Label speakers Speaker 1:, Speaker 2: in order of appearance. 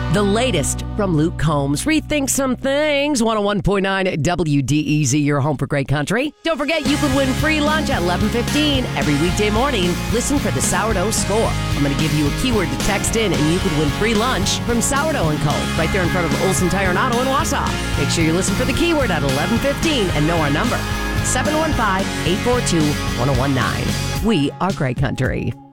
Speaker 1: The latest from Luke Combs. Rethink some things. 101.9 WDEZ, your home for great country. Don't forget, you could win free lunch at 11:15 every weekday morning. Listen for the Sourdough Score. I'm going to give you a keyword to text in, and you could win free lunch from Sourdough & Co. right there in front of Olson Tire and Auto in Wausau. Make sure you listen for the keyword at 11:15 and know our number. 715-842-1019. We are great country.